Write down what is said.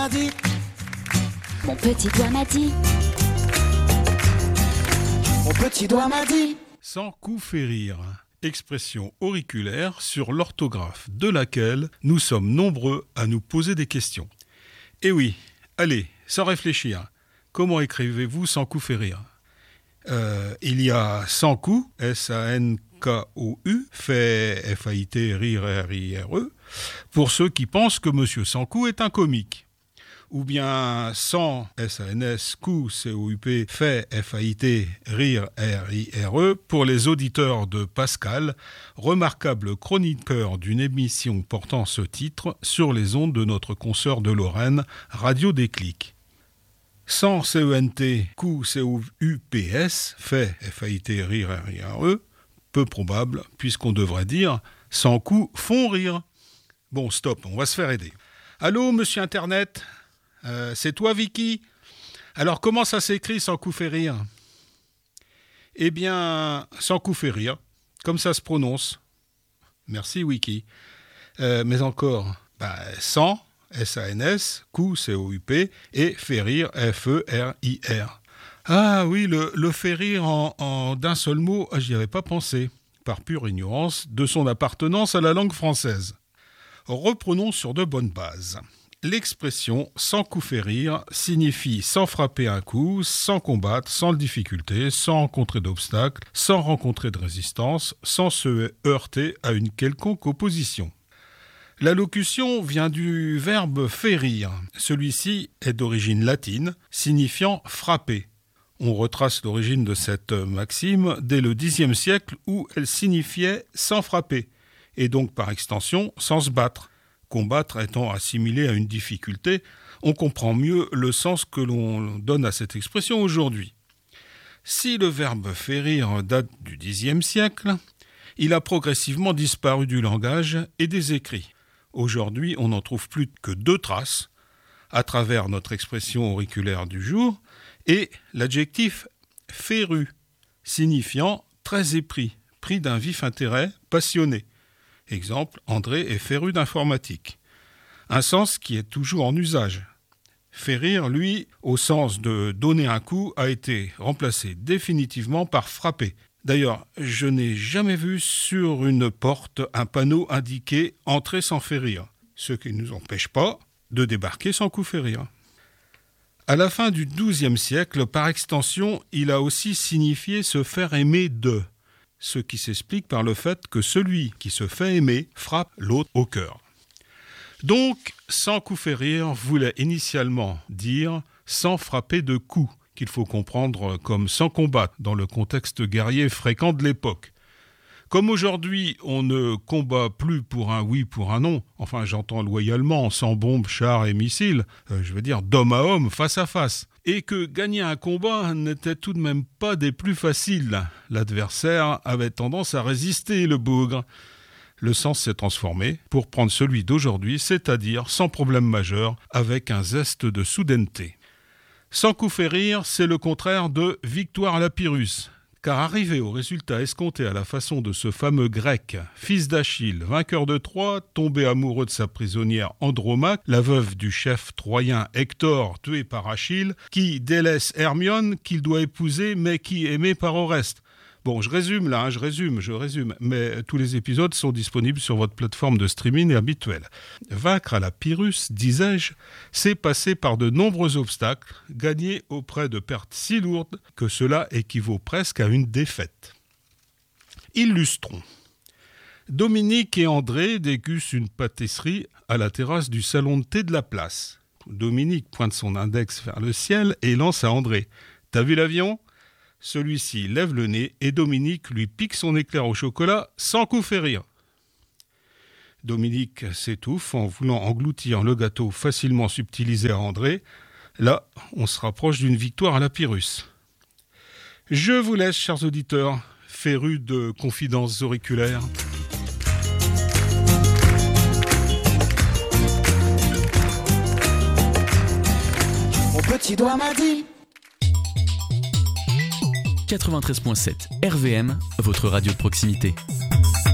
m'a dit. Mon petit doigt m'a dit. Mon petit doigt m'a dit. Sans coup fait rire. Expression auriculaire sur l'orthographe de laquelle nous sommes nombreux à nous poser des questions. Eh oui, allez, sans réfléchir, comment écrivez-vous sans coup fait rire ? Il y a sans coup, S-A-N-K-O-U, fait F-A-I-T, rire, R-I-R-E, pour ceux qui pensent que Monsieur Sankou est un comique. Ou bien sans S-A-N-S, coup, C-O-U-P, fait F-A-I-T, rire, R-I-R-E, pour les auditeurs de Pascal, remarquable chroniqueur d'une émission portant ce titre sur les ondes de notre consoeur de Lorraine, Radio Déclic. Sans C-E-N-T, coup, C-O-U-P-S, fait F-A-I-T, rire, R-I-R-E, peu probable, puisqu'on devrait dire sans coup font rire. Bon, stop, on va se faire aider. Allô, monsieur Internet ? C'est toi, Vicky ? Alors, comment ça s'écrit sans coup fait rire ? Eh bien, sans coup fait rire, comme ça se prononce. Merci, Wiki. Mais encore, sans, S-A-N-S, coup, C-O-U-P, et fait rire, F-E-R-I-R. Ah oui, le fait rire en d'un seul mot, j'y avais pas pensé, par pure ignorance de son appartenance à la langue française. Reprenons sur de bonnes bases. L'expression « sans coup fait rire » signifie sans frapper un coup, sans combattre, sans difficulté, sans rencontrer d'obstacles, sans rencontrer de résistance, sans se heurter à une quelconque opposition. La locution vient du verbe « faire rire ». Celui-ci est d'origine latine, signifiant « frapper ». On retrace l'origine de cette maxime dès le Xe siècle où elle signifiait « sans frapper » et donc par extension « sans se battre ». Combattre étant assimilé à une difficulté, on comprend mieux le sens que l'on donne à cette expression aujourd'hui. Si le verbe « faire rire » date du Xe siècle, il a progressivement disparu du langage et des écrits. Aujourd'hui, on n'en trouve plus que 2 traces, à travers notre expression auriculaire du jour, et l'adjectif « féru », signifiant « très épris », pris d'un vif intérêt, passionné. Exemple, André est féru d'informatique. Un sens qui est toujours en usage. Faire rire, lui, au sens de donner un coup, a été remplacé définitivement par frapper. D'ailleurs, je n'ai jamais vu sur une porte un panneau indiqué « Entrer sans faire rire », ce qui ne nous empêche pas de débarquer sans coup fait rire. À la fin du XIIe siècle, par extension, il a aussi signifié se faire aimer de. Ce qui s'explique par le fait que celui qui se fait aimer frappe l'autre au cœur. Donc, sans coup fait rire voulait initialement dire sans frapper de coups, qu'il faut comprendre comme sans combattre dans le contexte guerrier fréquent de l'époque. Comme aujourd'hui, on ne combat plus pour un oui, pour un non, enfin j'entends loyalement, sans bombes, chars et missiles, d'homme à homme, face à face, et que gagner un combat n'était tout de même pas des plus faciles. L'adversaire avait tendance à résister, le bougre. Le sens s'est transformé pour prendre celui d'aujourd'hui, c'est-à-dire sans problème majeur, avec un zeste de soudaineté. Sans coup fait rire, c'est le contraire de victoire à la Pyrrhus. Car arrivé au résultat escompté à la façon de ce fameux grec, fils d'Achille, vainqueur de Troie, tombé amoureux de sa prisonnière Andromaque, la veuve du chef troyen Hector, tué par Achille, qui délaisse Hermione, qu'il doit épouser, mais qui est aimée par Oreste. Bon, je résume, mais tous les épisodes sont disponibles sur votre plateforme de streaming habituelle. Vaincre à la Pyrrhus, disais-je, c'est passer par de nombreux obstacles, gagner auprès de pertes si lourdes que cela équivaut presque à une défaite. Illustrons. Dominique et André dégustent une pâtisserie à la terrasse du salon de thé de la place. Dominique pointe son index vers le ciel et lance à André « T'as vu l'avion ?» Celui-ci lève le nez et Dominique lui pique son éclair au chocolat sans coup fait rire. Dominique s'étouffe en voulant engloutir le gâteau facilement subtilisé à André. Là, on se rapproche d'une victoire à la Pyrrhus. Je vous laisse, chers auditeurs, férus de confidences auriculaires. Mon petit doigt m'a dit. 93.7 RVM, votre radio de proximité.